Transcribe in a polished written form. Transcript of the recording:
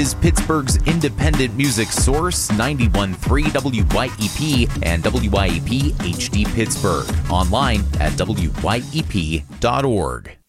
is Pittsburgh's independent music source, 91.3 WYEP and WYEP HD Pittsburgh. Online at WYEP.org.